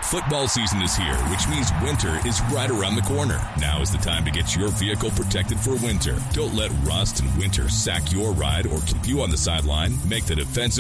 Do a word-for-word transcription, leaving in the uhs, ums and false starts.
Football season is here, which means winter is right around the corner. Now is the time to get your vehicle protected for winter. Don't let rust and winter sack your ride or keep you on the sideline. Make the defensive